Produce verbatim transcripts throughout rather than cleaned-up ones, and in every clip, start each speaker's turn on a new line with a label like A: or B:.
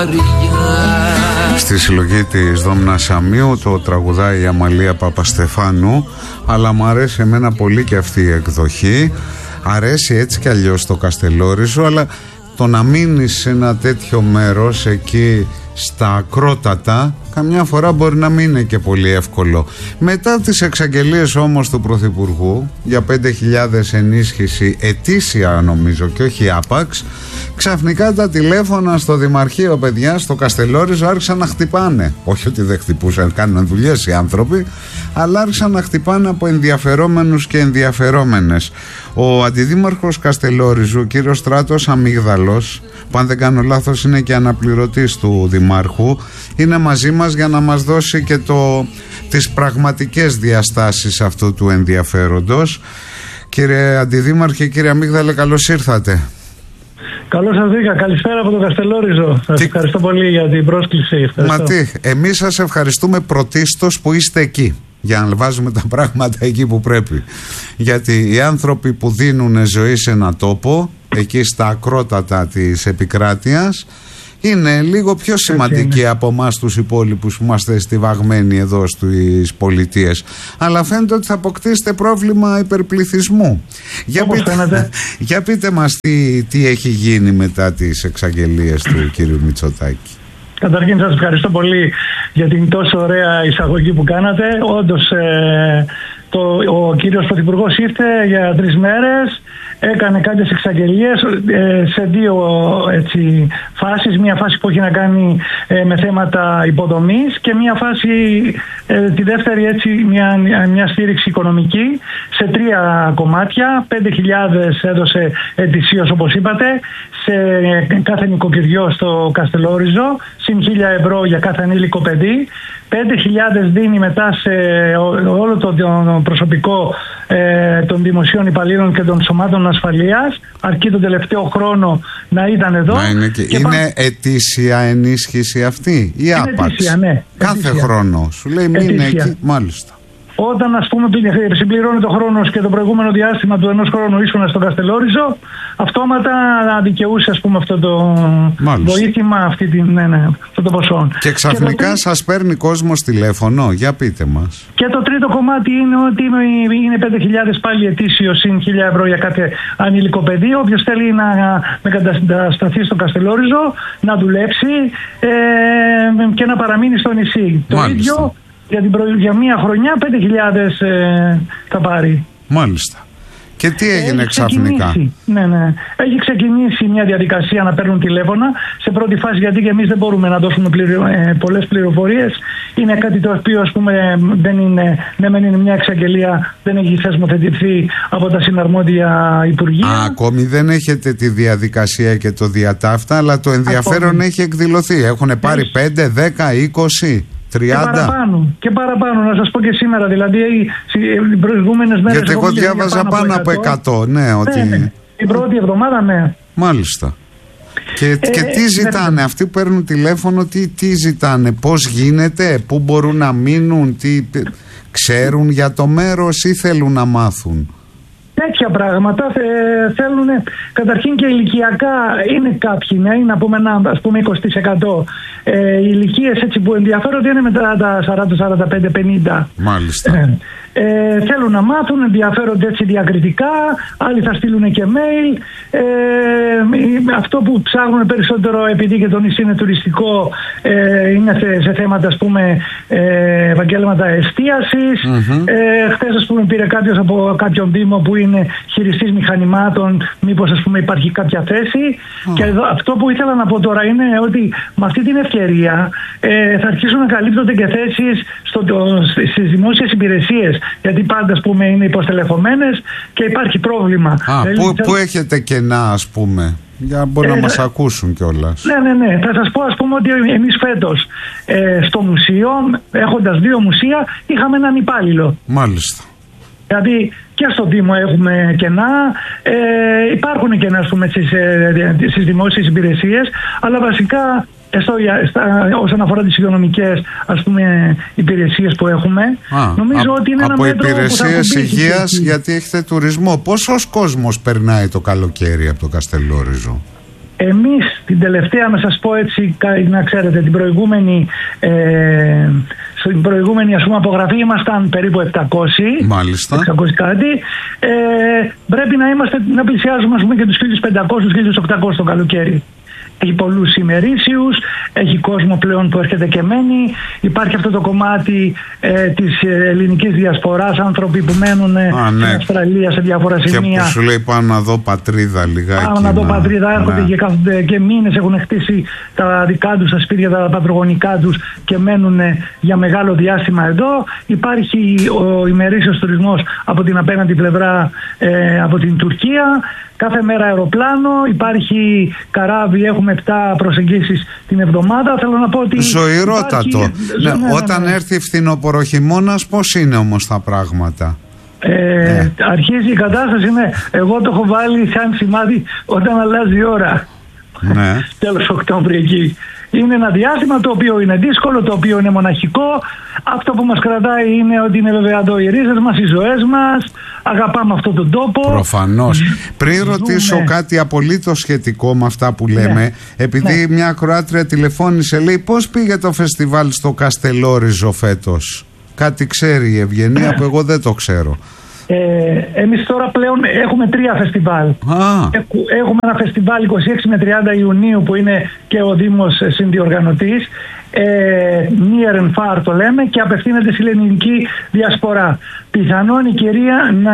A: Στη συλλογή της Δόμνας Σαμίου το τραγουδάει η Αμαλία Παπαστεφάνου, αλλά μου αρέσει εμένα πολύ και αυτή η εκδοχή. Αρέσει έτσι κι αλλιώς το Καστελόριζο, αλλά το να μείνεις σε ένα τέτοιο μέρος εκεί στα ακρότατα καμιά φορά μπορεί να μην είναι και πολύ εύκολο. Μετά τις εξαγγελίες όμως του Πρωθυπουργού για πέντε χιλιάδες ενίσχυση ετήσια, νομίζω, και όχι άπαξ, ξαφνικά τα τηλέφωνα στο Δημαρχείο, παιδιά, στο Καστελόριζο άρχισαν να χτυπάνε. Όχι ότι δεν χτυπούσαν, κάνουν δουλειές οι άνθρωποι, αλλά άρχισαν να χτυπάνε από ενδιαφερόμενους και ενδιαφερόμενες. Ο αντιδήμαρχος Καστελόριζου, ο κύριος Στράτος Αμύγδαλος, που αν δεν κάνω λάθος είναι και αναπληρωτής του Δημάρχου, είναι μαζί μας για να μας δώσει και το, τις πραγματικές διαστάσεις αυτού του ενδιαφέροντος. Κύριε Αντιδήμαρχε, κύριε Αμύγδαλε, καλώς ήρθατε.
B: Καλώς σας βρήκα. Καλησπέρα από το Καστελόριζο. Σας τι... ευχαριστώ πολύ για την πρόσκληση. Ευχαριστώ.
A: Μα τι, εμείς σας ευχαριστούμε πρωτίστως που είστε εκεί, για να βάζουμε τα πράγματα εκεί που πρέπει. Γιατί οι άνθρωποι που δίνουν ζωή σε ένα τόπο, εκεί στα ακρότατα της επικράτειας, είναι λίγο πιο σημαντικοί από εμάς τους υπόλοιπους που είμαστε στιβαγμένοι εδώ στις πολιτείες. Αλλά φαίνεται ότι θα αποκτήσετε πρόβλημα υπερπληθυσμού. Για πείτε, για πείτε μας τι, τι έχει γίνει μετά τις εξαγγελίες του κύριου Μητσοτάκη.
B: Καταρχήν σας ευχαριστώ πολύ για την τόσο ωραία εισαγωγή που κάνατε. Όντως ε, το, ο κύριος Πρωθυπουργός ήρθε για τρεις μέρες, έκανε κάποιες εξαγγελίες ε, σε δύο έτσι, φάσεις. Μία φάση που έχει να κάνει ε, με θέματα υποδομής και μία φάση, ε, τη δεύτερη, έτσι, μια, μια στήριξη οικονομική σε τρία κομμάτια. πέντε χιλιάδες έδωσε ετησίως, όπως είπατε, σε κάθε νοικοκυριό στο Καστελόριζο, συν χίλια ευρώ για κάθε ανήλικο παιδί. πέντε χιλιάδες δίνει μετά σε όλο το προσωπικό ε, των δημοσίων υπαλλήλων και των σωμάτων ασφαλείας, αρκεί τον τελευταίο χρόνο να ήταν εδώ.
A: Μα είναι και, και είναι πά... ετήσια ενίσχυση αυτή ή άπαξ?
B: Ετήσια, ναι.
A: Κάθε
B: ετήσια.
A: χρόνο σου λέει μείνε εκεί, μάλιστα.
B: Όταν, ας πούμε, συμπληρώνει το χρόνο και το προηγούμενο διάστημα του ενός χρόνου ήσουν στο Καστελόριζο, αυτόματα δικαιούσε, ας πούμε, αυτό το μάλιστα. βοήθημα, αυτή την, ναι, ναι, αυτό το ποσό.
A: Και ξαφνικά και το... σας παίρνει κόσμος τηλέφωνο, για πείτε μας.
B: Και το τρίτο κομμάτι είναι ότι είναι πέντε χιλιάδες πάλι ετήσιο συν χίλια ευρώ για κάθε ανήλικο παιδί. Όποιος θέλει να μετασταθεί στο Καστελόριζο, να δουλέψει ε, και να παραμείνει στο νησί.
A: Μάλιστα.
B: Το ίδιο. Για, την προ... για μία χρονιά πέντε χιλιάδες ε, θα πάρει.
A: Μάλιστα. Και τι έγινε ξαφνικά?
B: Ναι, ναι. Έχει ξεκινήσει μια διαδικασία να παίρνουν τηλέφωνα σε πρώτη φάση, γιατί και εμείς δεν μπορούμε να δώσουμε πληρο... ε, πολλές πληροφορίες. Είναι κάτι το οποίο, ας πούμε, δεν είναι, ναι, δεν είναι μια εξαγγελία, δεν έχει θεσμοθετηθεί από τα συναρμόδια υπουργεία.
A: Α, ακόμη δεν έχετε τη διαδικασία και το διατάφτα, αλλά το ενδιαφέρον ακόμη έχει εκδηλωθεί. Έχουν πάρει έχει. πέντε, δέκα, είκοσι... τριάντα.
B: Και παραπάνω, και παραπάνω, να σας πω και σήμερα, δηλαδή οι προηγούμενες μέρες.
A: Γιατί εγώ διάβαζα πάνω από εκατό, ναι, ότι...
B: Ναι, ναι. Την πρώτη εβδομάδα, ναι.
A: Μάλιστα. Και, ε, και τι ζητάνε, ναι, αυτοί που παίρνουν τηλέφωνο, τι, τι ζητάνε, πώς γίνεται, πού μπορούν να μείνουν, τι, ξέρουν για το μέρος ή θέλουν να μάθουν?
B: Τέτοια πράγματα θε, θέλουν, καταρχήν και ηλικιακά είναι κάποιοι νέοι, να πούμε ένα, ας πούμε είκοσι τοις εκατό. Ε, οι ηλικίες έτσι που ενδιαφέρονται είναι μετά τα σαράντα, σαράντα πέντε, πενήντα.
A: Μάλιστα.
B: Ε, ε, θέλουν να μάθουν, ενδιαφέρονται έτσι διακριτικά, άλλοι θα στείλουν και mail. Ε, αυτό που ψάχνουν περισσότερο, επειδή και το νησί είναι τουριστικό, ε, είναι σε, σε θέματα, ας πούμε, ε, επαγγέλματα εστίασης. Mm-hmm. Ε, χθες, ας πούμε, πήρε κάποιος από κάποιον δήμο που είναι χειριστής μηχανημάτων, μήπως, ας πούμε, υπάρχει κάποια θέση. Mm. Και εδώ, αυτό που ήθελα να πω τώρα είναι ότι με αυτή την ευκαιρία ε, θα αρχίσουν να καλύπτονται και θέσεις στο, το, στις δημόσιες υπηρεσίες. Γιατί πάντα, ας πούμε, είναι υποστελεχωμένες και υπάρχει πρόβλημα.
A: Α, δηλαδή, πού, θα... πού έχετε κενά, ας πούμε, για μπορεί ε, να μας ακούσουν κιόλας.
B: Ναι, ναι, ναι. Θα σας πω, ας πούμε, ότι εμείς φέτος ε, στο μουσείο, έχοντας δύο μουσεία, είχαμε έναν υπάλληλο.
A: Μάλιστα.
B: Δηλαδή και στο Δήμο έχουμε κενά, ε, υπάρχουν κενά, ας πούμε, στις, ε, στις δημόσιες υπηρεσίες, αλλά βασικά στο, στα, όσον αφορά τις υγειονομικές, ας πούμε, υπηρεσίες που έχουμε, Α, νομίζω α, ότι είναι ένα
A: από
B: μέτρο
A: υπηρεσίες υγείας, γιατί έχετε τουρισμό. Πόσος κόσμος περνάει το καλοκαίρι από το Καστελόριζο?
B: Εμείς την τελευταία, να σας πω έτσι, να ξέρετε, την προηγούμενη, ε, στην προηγούμενη ας πούμε, απογραφή ήμασταν περίπου επτακόσιοι.
A: Μάλιστα.
B: εξακόσιοι κάτι. Ε, πρέπει να, είμαστε, να πλησιάζουμε ας πούμε, και τους χίλια πεντακόσιους με χίλια οκτακόσιους το καλοκαίρι. Έχει πολλούς ημερήσιους, έχει κόσμο πλέον που έρχεται και μένει. Υπάρχει αυτό το κομμάτι ε, της ελληνικής διασποράς, άνθρωποι που μένουν Α, ναι. στην Αυστραλία σε διάφορα σημεία.
A: Και που σου λέει πάω να δω πατρίδα λιγάκι.
B: Πάω να δω πατρίδα, έρχονται ναι. και κάθονται και μήνες, έχουν χτίσει τα δικά τους, τα σπίτια, τα πατρογονικά τους και μένουν για μεγάλο διάστημα εδώ. Υπάρχει ο ημερήσιος τουρισμός από την απέναντι πλευρά, ε, από την Τουρκία. Κάθε μέρα αεροπλάνο, υπάρχει καράβι, έχουμε επτά προσεγγίσεις την εβδομάδα. Θέλω να πω ότι.
A: Ζωηρότατο.
B: Υπάρχει...
A: Ναι,
B: ναι, ναι,
A: όταν
B: ναι.
A: έρθει φθινοποροχειμώνας, πώς είναι όμως τα πράγματα?
B: Ε, ναι. Αρχίζει η κατάσταση, ναι. Εγώ το έχω βάλει σαν σημάδι όταν αλλάζει η ώρα.
A: Ναι.
B: Τέλος Οκτώβρη εκεί. Είναι ένα διάστημα το οποίο είναι δύσκολο, το οποίο είναι μοναχικό. Αυτό που μας κρατάει είναι ότι είναι βέβαια εδώ οι ρίζες μας, οι ζωές μας. Αγαπάμε αυτόν τον τόπο.
A: Προφανώς. Πριν ρωτήσω κάτι απολύτως σχετικό με αυτά που λέμε, ναι. επειδή ναι. μια ακροάτρια τηλεφώνησε, λέει πώς πήγε το φεστιβάλ στο Καστελόριζο φέτος? Κάτι ξέρει η Ευγενία που εγώ δεν το ξέρω.
B: Ε, εμείς τώρα πλέον έχουμε τρία φεστιβάλ.
A: Α.
B: Έχουμε ένα φεστιβάλ είκοσι έξι με τριάντα Ιουνίου που είναι και ο Δήμος συνδιοργανωτής. Ε, near and far το λέμε και απευθύνεται στην ελληνική διασπορά. Πιθανόν η κυρία να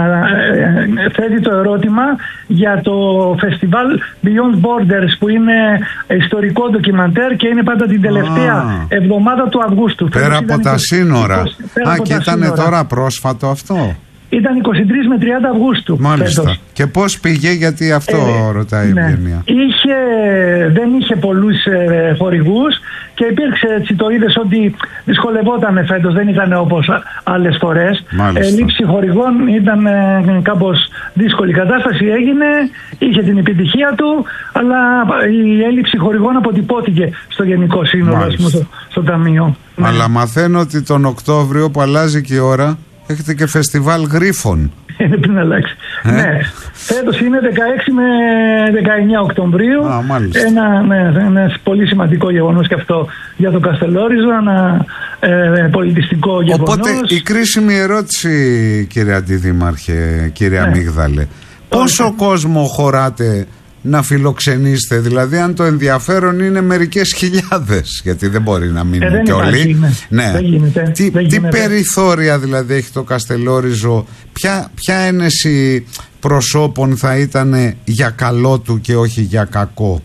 B: ε, θέτει το ερώτημα για το φεστιβάλ Beyond Borders που είναι ιστορικό ντοκιμαντέρ και είναι πάντα την τελευταία Α. εβδομάδα του Αυγούστου.
A: Πέρα από τα είκοσι, σύνορα. είκοσι, Α, και ήταν τώρα πρόσφατο αυτό.
B: Ήταν είκοσι τρεις με τριάντα Αυγούστου.
A: Μάλιστα.
B: Φέτος.
A: Και πώς πήγε, γιατί αυτό ε, ρωτάει
B: ναι.
A: η Ευγενία.
B: Είχε, δεν είχε πολλούς ε, χορηγούς και υπήρξε έτσι, το είδες ότι δυσκολευόταν φέτος, δεν ήταν όπως άλλες φορές. Ε, λήψη χορηγών ήταν ε, κάπως δύσκολη κατάσταση, έγινε, είχε την επιτυχία του, αλλά η έλλειψη χορηγών αποτυπώθηκε στο Γενικό Σύνολο, στο, στο Ταμείο.
A: Αλλά ναι. μαθαίνω ότι τον Οκτώβριο που αλλάζει και η ώρα, έχετε και φεστιβάλ γρίφων.
B: Είναι πριν αλλάξει. Ε? Ναι. Φέτος είναι δεκαέξι με δεκαεννιά Οκτωβρίου.
A: Α,
B: ένα, ναι, ένα πολύ σημαντικό γεγονός και αυτό για το Καστελόριζο. Ένα ε, πολιτιστικό γεγονός.
A: Οπότε η κρίσιμη ερώτηση, κύριε Αντιδήμαρχε, κύριε ναι. Αμύγδαλε, πόσο Όχι. κόσμο χωράτε να φιλοξενήσετε? Δηλαδή αν το ενδιαφέρον είναι μερικές χιλιάδες, γιατί δεν μπορεί να μείνουν
B: ε,
A: και όλοι.
B: Ναι.
A: Ναι.
B: Δεν γίνεται,
A: τι,
B: δεν
A: τι
B: γίνεται.
A: περιθώρια δηλαδή έχει το Καστελόριζο? Ποια, ποια ένεση προσώπων θα ήταν για καλό του και όχι για κακό?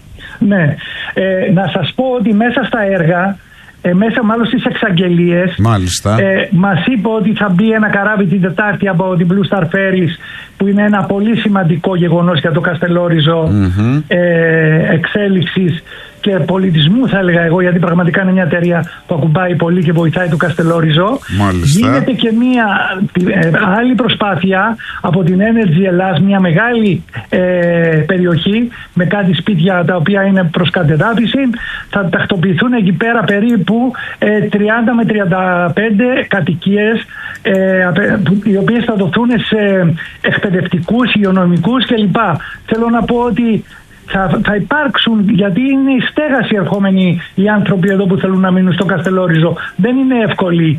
B: Ναι, ε, να σας πω ότι μέσα στα έργα, Ε, μέσα μάλλον στις εξαγγελίες ε, μας είπε ότι θα μπει ένα καράβι την Τετάρτη από την Blue Star Ferries, που είναι ένα πολύ σημαντικό γεγονός για το Καστελόριζο, mm-hmm. ε, εξέλιξης και πολιτισμού, θα έλεγα εγώ, γιατί πραγματικά είναι μια εταιρεία που ακουμπάει πολύ και βοηθάει το Καστελόριζο.
A: Μάλιστα.
B: Γίνεται και μια ε, άλλη προσπάθεια από την Energy Ελλάς, μια μεγάλη ε, περιοχή με κάτι σπίτια τα οποία είναι προς κατεδάφιση. Θα τακτοποιηθούν εκεί πέρα περίπου ε, τριάντα με τριάντα πέντε κατοικίες, ε, οι οποίες θα δοθούν σε εκπαιδευτικούς, υγειονομικούς κλπ. Θέλω να πω ότι Θα, θα υπάρξουν, γιατί είναι η στέγαση ερχόμενοι οι άνθρωποι εδώ που θέλουν να μείνουν στο Καστελόριζο. Δεν είναι εύκολη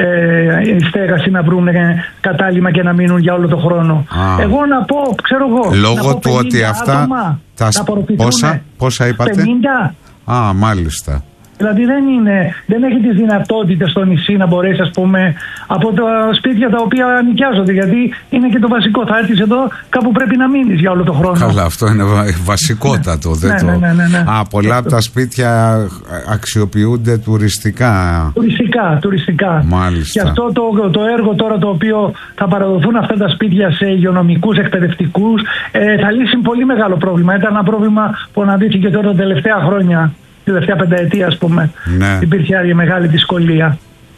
B: ε, η στέγαση να βρουν ε, κατάλημα και να μείνουν για όλο το χρόνο. Α. Εγώ να πω, ξέρω εγώ,
A: λόγω
B: να πω
A: του ότι αυτά
B: άτομα,
A: τα
B: να
A: πόσα, πόσα είπατε?
B: πενήντα.
A: Α, μάλιστα.
B: Δηλαδή δεν, είναι, δεν έχει τις δυνατότητες στο νησί να μπορέσει, ας πούμε, από τα σπίτια τα οποία νοικιάζονται. Γιατί είναι και το βασικό. Θα έρθεις εδώ, κάπου πρέπει να μείνεις για όλο το χρόνο.
A: Καλά, αυτό είναι βασικότατο.
B: Ναι.
A: Δεν
B: ναι,
A: το...
B: ναι, ναι, ναι.
A: Α, πολλά από τα σπίτια αξιοποιούνται τουριστικά.
B: Τουριστικά, τουριστικά.
A: Μάλιστα.
B: Και αυτό το, το έργο τώρα το οποίο θα παραδοθούν αυτά τα σπίτια σε υγειονομικούς, εκπαιδευτικούς, ε, θα λύσει πολύ μεγάλο πρόβλημα. Ήταν ένα πρόβλημα που αναδύθηκε τώρα τα τελευταία χρόνια. Τη τελευταία πενταετία, ας πούμε, ναι. υπήρχε άλλη μεγάλη δυσκολία.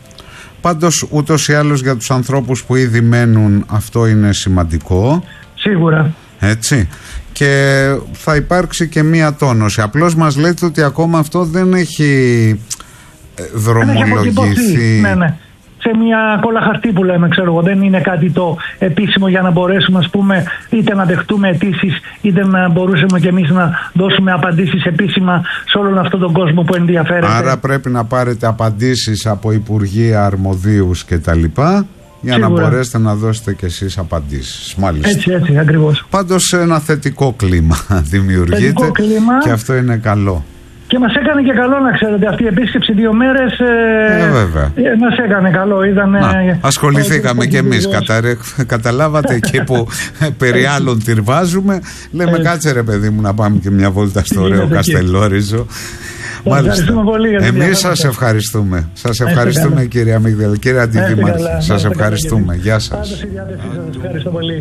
A: Πάντως, ούτως ή άλλως για τους ανθρώπους που ήδη μένουν, αυτό είναι σημαντικό.
B: Σίγουρα.
A: Έτσι. Και θα υπάρξει και μία τόνωση. Απλώς μας λέτε ότι ακόμα αυτό δεν έχει δρομολογηθεί.
B: Ναι, ναι. σε μια κόλλα χαρτί που λέμε, ξέρω εγώ. Δεν είναι κάτι το επίσημο για να μπορέσουμε, ας πούμε, είτε να δεχτούμε αιτήσεις, είτε να μπορούσαμε κι εμείς να δώσουμε απαντήσεις επίσημα σε όλον αυτόν τον κόσμο που ενδιαφέρεται.
A: Άρα πρέπει να πάρετε απαντήσεις από υπουργεία, αρμοδίους κτλ. Για Σίγουρα. να μπορέσετε να δώσετε κι εσείς απαντήσεις. Μάλιστα.
B: Έτσι, έτσι, ακριβώς.
A: Πάντως ένα θετικό κλίμα δημιουργείται θετικό κλίμα. Και αυτό είναι καλό.
B: Και μας έκανε και καλό, να ξέρετε, αυτή η επίσκεψη δύο μέρες
A: ε, βέβαια.
B: ε, μας έκανε καλό. Είδαμε,
A: να, ασχοληθήκαμε κι εμείς, κατα, καταλάβατε εκεί που περί άλλων τυρβάζουμε. Λέμε έτσι. Κάτσε ρε παιδί μου να πάμε και μια βόλτα στο ωραίο Καστελόριζο. Μάλιστα. Εμείς σας ευχαριστούμε. Σας ευχαριστούμε κυρία Μίγδελ, κύριε Αντιδήμαρχε. Σας ευχαριστούμε. Γεια σας.
B: Ευχαριστώ πολύ.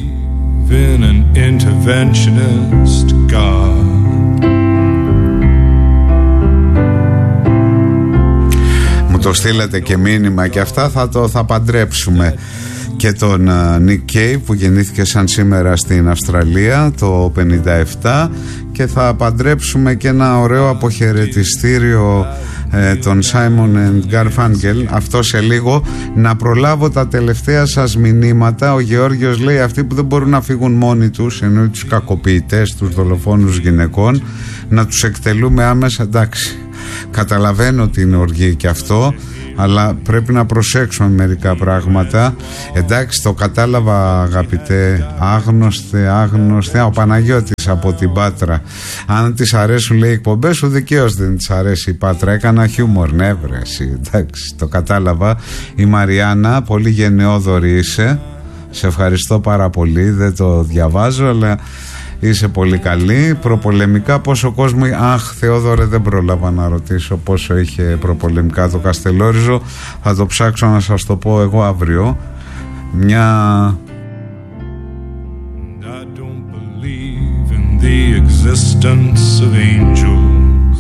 A: Μου το στείλατε και μήνυμα και αυτά θα το θα παντρέψουμε. Και τον Nick Cave που γεννήθηκε σαν σήμερα στην Αυστραλία το πενήντα επτά, και θα παντρέψουμε και ένα ωραίο αποχαιρετιστήριο ε, τον Simon and Garfunkel. Αυτό σε λίγο. Να προλάβω τα τελευταία σας μηνύματα. Ο Γεώργιος λέει αυτοί που δεν μπορούν να φύγουν μόνοι τους, εννοεί τους κακοποιητές, τους δολοφόνους γυναικών, να τους εκτελούμε άμεσα. Εντάξει, καταλαβαίνω ότι είναι οργή και αυτό, αλλά πρέπει να προσέξουμε μερικά πράγματα. Εντάξει, το κατάλαβα αγαπητέ άγνωστε, άγνωστε. Ο Παναγιώτης από την Πάτρα. Αν της αρέσουν λέει εκπομπές σου, δικαίως δεν της αρέσει η Πάτρα. Έκανα χιούμορ, ναι βρε εσύ. Εντάξει, το κατάλαβα. Η Μαριάννα, πολύ γενναιόδορη είσαι. Σε ευχαριστώ πάρα πολύ. Δεν το διαβάζω, αλλά είσαι πολύ καλή. Προπολεμικά πόσο κόσμο... Αχ Θεόδωρε, δεν πρόλαβα να ρωτήσω πόσο είχε προπολεμικά το Καστελόριζο. Θα το ψάξω να σας το πω εγώ αύριο. Μια... I don't believe in the existence of angels.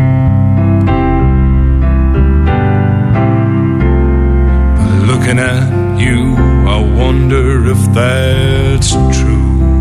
A: But looking at you, I wonder if that's true.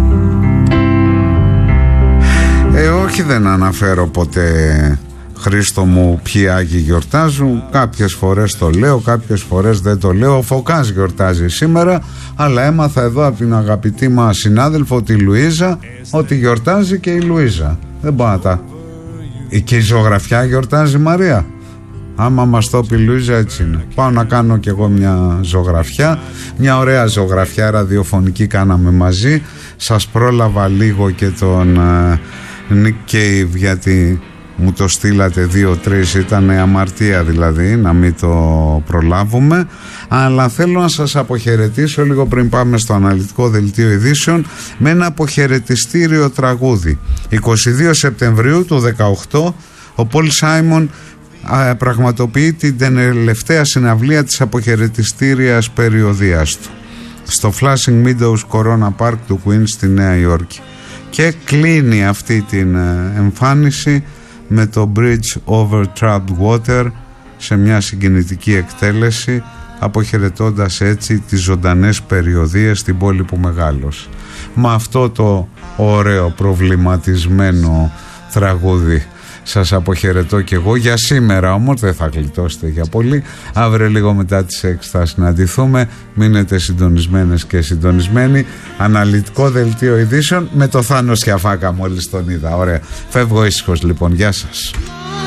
A: Ε, όχι, δεν αναφέρω ποτέ, Χρήστο μου, ποιοι Άγιοι γιορτάζουν. Κάποιες φορές το λέω, κάποιες φορές δεν το λέω. Ο Φωκάς γιορτάζει σήμερα, αλλά έμαθα εδώ από την αγαπητή μας συνάδελφο τη Λουίζα ότι γιορτάζει και η Λουίζα. Δεν μπορώ να τα... Και η ζωγραφιά γιορτάζει, Μαρία. Άμα μας το πει η Λουίζα, έτσι είναι. Πάω να κάνω κι εγώ μια ζωγραφιά. Μια ωραία ζωγραφιά ραδιοφωνική κάναμε μαζί. Σας πρόλαβα λίγο και τον... Nick Cave, γιατί μου το στείλατε δύο-τρεις, ήταν αμαρτία δηλαδή να μην το προλάβουμε, αλλά θέλω να σας αποχαιρετήσω λίγο πριν πάμε στο αναλυτικό δελτίο ειδήσεων με ένα αποχαιρετιστήριο τραγούδι. είκοσι δύο Σεπτεμβρίου του δεκαοκτώ ο Πολ Σάιμον πραγματοποιεί την τελευταία συναυλία της αποχαιρετιστήριας περιοδίας του στο Flushing Meadows Corona Park του Queens στη Νέα Υόρκη. Και κλείνει αυτή την εμφάνιση με το Bridge Over Troubled Water σε μια συγκινητική εκτέλεση, αποχαιρετώντας έτσι τις ζωντανές περιοδίες στην πόλη που μεγάλωσε. Με αυτό το ωραίο προβληματισμένο τραγούδι σας αποχαιρετώ και εγώ για σήμερα, όμως δεν θα γλιτώσετε για πολύ. Αύριο λίγο μετά τις έξι θα συναντηθούμε. Μείνετε συντονισμένες και συντονισμένοι. Αναλυτικό δελτίο ειδήσεων με το Θάνο Σιαφάκα, μόλις τον είδα. Ωραία, φεύγω ήσυχος λοιπόν, γεια σας.